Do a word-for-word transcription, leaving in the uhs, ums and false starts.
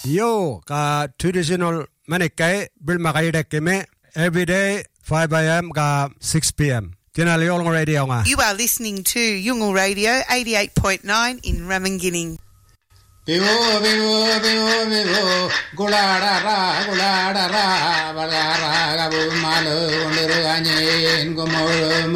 Yo ka traditional manikai bil makai keme every day five a.m. ka six p.m. Kinali Yolngu Radio nga. You are listening to Yolngu Radio eighty-eight point nine in Ramingining. Bivo bivo bivo bivo gulada ra gulada ra bara ra gabu malu undiru anyin gomoro